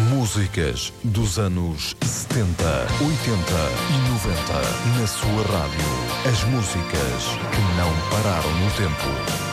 Músicas dos anos 70, 80 e 90 na sua rádio. As músicas que não pararam no tempo.